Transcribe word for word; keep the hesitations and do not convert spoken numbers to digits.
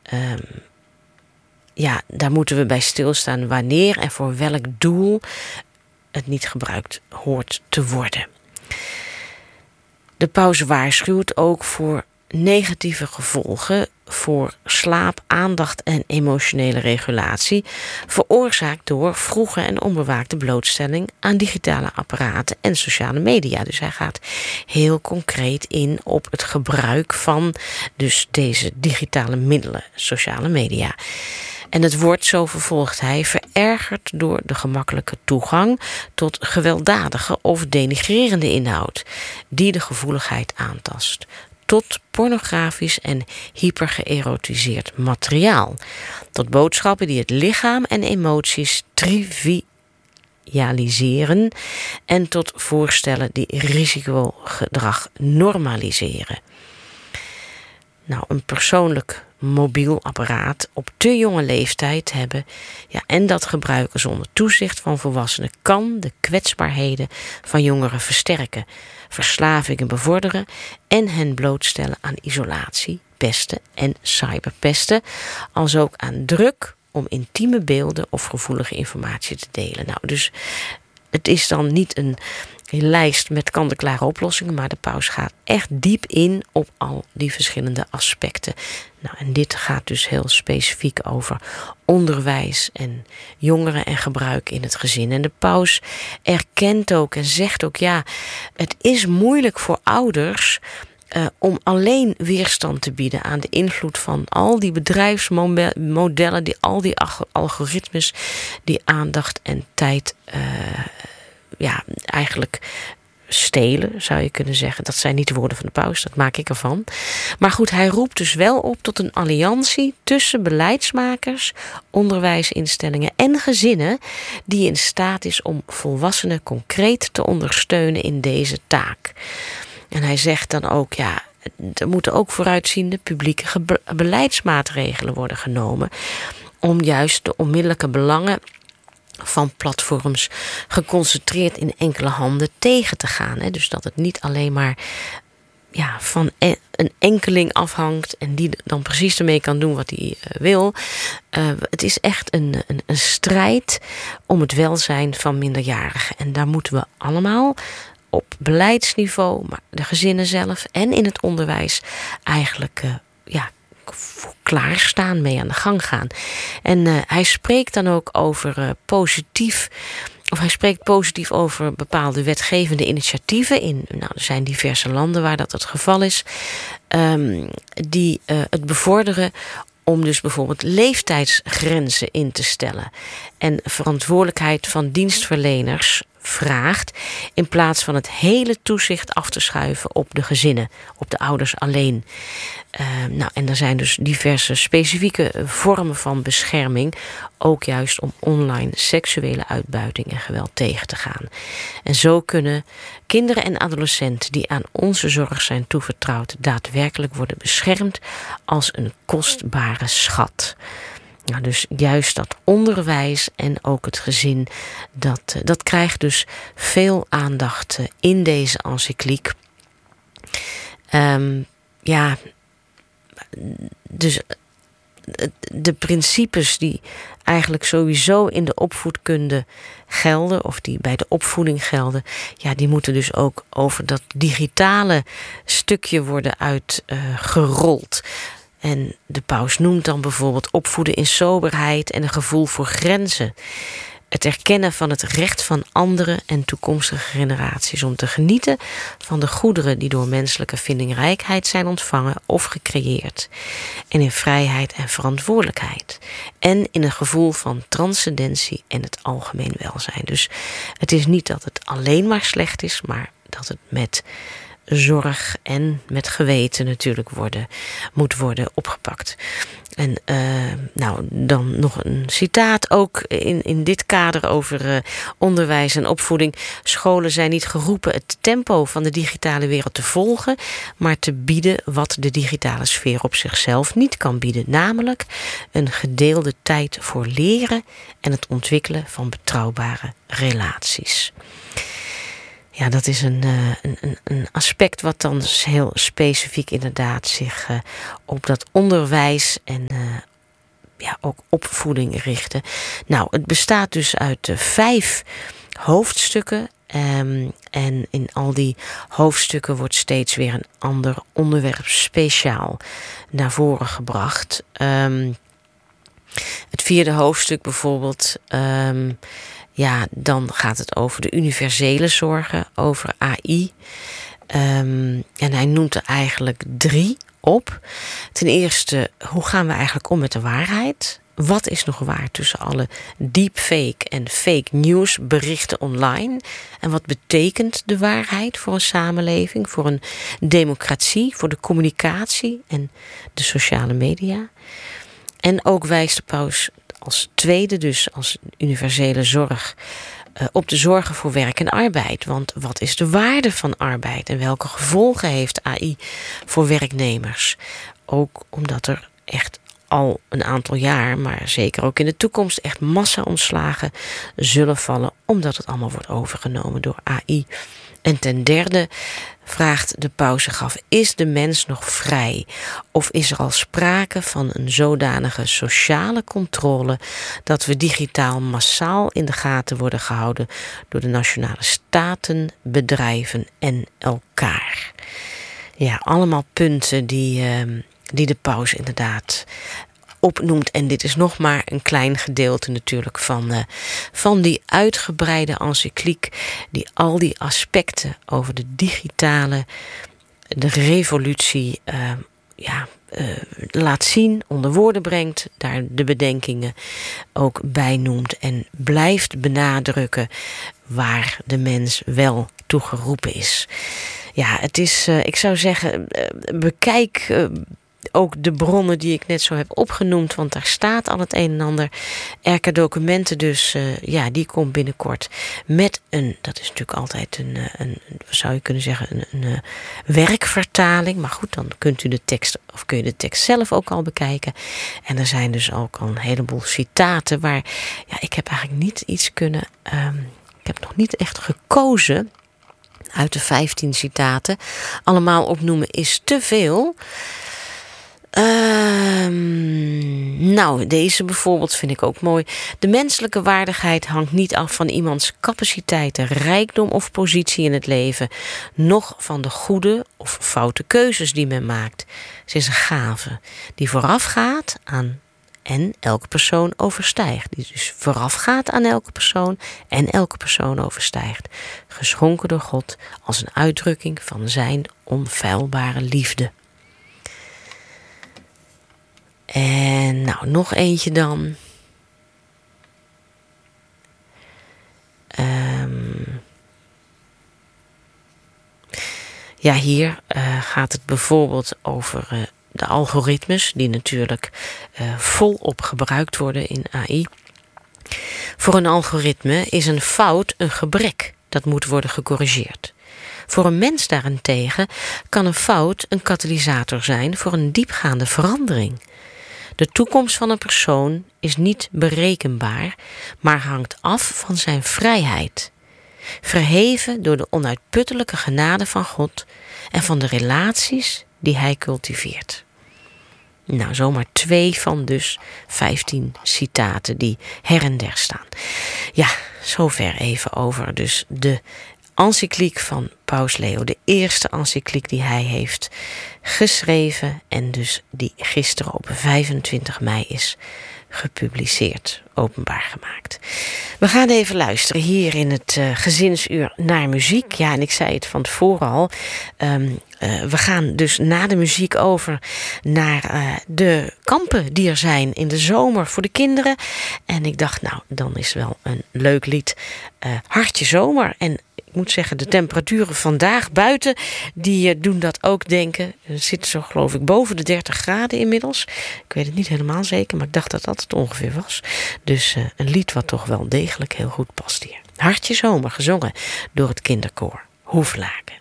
Um, ja, daar moeten we bij stilstaan wanneer en voor welk doel het niet gebruikt hoort te worden. De paus waarschuwt ook voor negatieve gevolgen voor slaap, aandacht en emotionele regulatie, veroorzaakt door vroege en onbewaakte blootstelling aan digitale apparaten en sociale media. Dus hij gaat heel concreet in op het gebruik van dus deze digitale middelen, sociale media. En het wordt, zo vervolgt hij, verergerd door de gemakkelijke toegang tot gewelddadige of denigrerende inhoud, die de gevoeligheid aantast, tot pornografisch en hypergeërotiseerd materiaal, tot boodschappen die het lichaam en emoties trivialiseren en tot voorstellen die risicogedrag normaliseren. Nou, een persoonlijk mobiel apparaat op te jonge leeftijd hebben, ja, en dat gebruiken zonder toezicht van volwassenen kan de kwetsbaarheden van jongeren versterken, verslavingen bevorderen en hen blootstellen aan isolatie, pesten en cyberpesten, als ook aan druk om intieme beelden of gevoelige informatie te delen. Nou, dus het is dan niet een lijst met kant-en-klare oplossingen, maar de paus gaat echt diep in op al die verschillende aspecten. Nou, en dit gaat dus heel specifiek over onderwijs en jongeren en gebruik in het gezin. En de paus erkent ook en zegt ook, ja, het is moeilijk voor ouders Uh, om alleen weerstand te bieden aan de invloed van al die bedrijfsmodellen, die, al die algoritmes, die aandacht en tijd uh, ja, eigenlijk stelen, zou je kunnen zeggen. Dat zijn niet de woorden van de paus, dat maak ik ervan. Maar goed, hij roept dus wel op tot een alliantie tussen beleidsmakers, onderwijsinstellingen en gezinnen, die in staat is om volwassenen concreet te ondersteunen in deze taak. En hij zegt dan ook, ja, er moeten ook vooruitziende publieke ge- beleidsmaatregelen worden genomen om juist de onmiddellijke belangen van platforms geconcentreerd in enkele handen tegen te gaan. Hè. Dus dat het niet alleen maar ja, van een enkeling afhangt en die dan precies ermee kan doen wat hij uh, wil. Uh, het is echt een, een, een strijd om het welzijn van minderjarigen. En daar moeten we allemaal op beleidsniveau, maar de gezinnen zelf en in het onderwijs eigenlijk uh, ja, klaarstaan, mee aan de gang gaan. En uh, hij spreekt dan ook over uh, positief, of hij spreekt positief over bepaalde wetgevende initiatieven in, nou, er zijn diverse landen waar dat het geval is, um, die uh, het bevorderen om dus bijvoorbeeld leeftijdsgrenzen in te stellen en verantwoordelijkheid van dienstverleners vraagt, in plaats van het hele toezicht af te schuiven op de gezinnen, op de ouders alleen. Uh, nou, en er zijn dus diverse specifieke vormen van bescherming, ook juist om online seksuele uitbuiting en geweld tegen te gaan. En zo kunnen kinderen en adolescenten die aan onze zorg zijn toevertrouwd daadwerkelijk worden beschermd als een kostbare schat. Nou, dus juist dat onderwijs en ook het gezin, dat, dat krijgt dus veel aandacht in deze encycliek. Um, ja, dus de principes die eigenlijk sowieso in de opvoedkunde gelden, of die bij de opvoeding gelden, ja, die moeten dus ook over dat digitale stukje worden uitgerold. Uh, En de paus noemt dan bijvoorbeeld opvoeden in soberheid en een gevoel voor grenzen. Het erkennen van het recht van andere en toekomstige generaties om te genieten van de goederen die door menselijke vindingrijkheid zijn ontvangen of gecreëerd. En in vrijheid en verantwoordelijkheid. En in een gevoel van transcendentie en het algemeen welzijn. Dus het is niet dat het alleen maar slecht is, maar dat het met zorg en met geweten natuurlijk worden, moet worden opgepakt. En uh, nou, dan nog een citaat ook in, in dit kader over uh, onderwijs en opvoeding. Scholen zijn niet geroepen het tempo van de digitale wereld te volgen, maar te bieden wat de digitale sfeer op zichzelf niet kan bieden. Namelijk een gedeelde tijd voor leren en het ontwikkelen van betrouwbare relaties. Ja, dat is een, uh, een, een aspect wat dan heel specifiek inderdaad zich uh, op dat onderwijs en uh, ja, ook opvoeding richten. Nou, het bestaat dus uit uh, vijf hoofdstukken. Um, en in al die hoofdstukken wordt steeds weer een ander onderwerp speciaal naar voren gebracht. Um, het vierde hoofdstuk bijvoorbeeld, um, ja, dan gaat het over de universele zorgen, over A I. Um, en hij noemt er eigenlijk drie op. Ten eerste, hoe gaan we eigenlijk om met de waarheid? Wat is nog waar tussen alle deepfake en fake news berichten online? En wat betekent de waarheid voor een samenleving, voor een democratie, voor de communicatie en de sociale media? En ook wijst de paus als tweede, dus als universele zorg, uh, op de zorgen voor werk en arbeid. Want wat is de waarde van arbeid en welke gevolgen heeft A I voor werknemers? Ook omdat er echt al een aantal jaar, maar zeker ook in de toekomst, echt massa-ontslagen zullen vallen, omdat het allemaal wordt overgenomen door A I. En ten derde vraagt de paus zich af, is de mens nog vrij? Of is er al sprake van een zodanige sociale controle dat we digitaal massaal in de gaten worden gehouden door de nationale staten, bedrijven en elkaar? Ja, allemaal punten die, uh, die de paus inderdaad opnoemt. En dit is nog maar een klein gedeelte natuurlijk van, uh, van die uitgebreide encycliek die al die aspecten over de digitale, de revolutie uh, ja, uh, laat zien, onder woorden brengt, daar de bedenkingen ook bij noemt en blijft benadrukken waar de mens wel toe geroepen is. Ja, het is, uh, ik zou zeggen, uh, bekijk uh, ook de bronnen die ik net zo heb opgenoemd, want daar staat al het een en ander. Erke Documenten dus, uh, ja, die komt binnenkort met een, dat is natuurlijk altijd een, een, een zou je kunnen zeggen, een, een, een werkvertaling. Maar goed, dan kunt u de tekst, of kun je de tekst zelf ook al bekijken. En er zijn dus ook al een heleboel citaten waar, ja, ik heb eigenlijk niet iets kunnen, um, ik heb nog niet echt gekozen uit de vijftien citaten. Allemaal opnoemen is te veel. Uh, nou, deze bijvoorbeeld vind ik ook mooi. De menselijke waardigheid hangt niet af van iemands capaciteiten, rijkdom of positie in het leven, noch van de goede of foute keuzes die men maakt. Ze is een gave die voorafgaat aan en elke persoon overstijgt. Die dus voorafgaat aan elke persoon en elke persoon overstijgt. Geschonken door God als een uitdrukking van zijn onfeilbare liefde. En nou, nog eentje dan. Um, ja, hier uh, gaat het bijvoorbeeld over uh, de algoritmes die natuurlijk uh, volop gebruikt worden in A I. Voor een algoritme is een fout een gebrek dat moet worden gecorrigeerd. Voor een mens daarentegen kan een fout een katalysator zijn voor een diepgaande verandering. De toekomst van een persoon is niet berekenbaar, maar hangt af van zijn vrijheid. Verheven door de onuitputtelijke genade van God en van de relaties die hij cultiveert. Nou, zomaar twee van dus vijftien citaten die her en der staan. Ja, zover even over dus de encycliek van Paus Leo. De eerste encycliek die hij heeft geschreven en dus die gisteren op vijfentwintig mei is gepubliceerd, openbaar gemaakt. We gaan even luisteren hier in het uh, gezinsuur naar muziek. Ja, en ik zei het van tevoren al. Um, uh, we gaan dus na de muziek over naar uh, de kampen die er zijn in de zomer voor de kinderen. En ik dacht, nou, dan is wel een leuk lied. Uh, Hartje Zomer. En ik moet zeggen, de temperaturen vandaag buiten, die doen dat ook denken. Er zit zo, geloof ik, boven de dertig graden inmiddels. Ik weet het niet helemaal zeker, maar ik dacht dat dat het ongeveer was. Dus uh, een lied wat toch wel degelijk heel goed past hier. Hartje Zomer, gezongen door het kinderkoor Hoeflaken.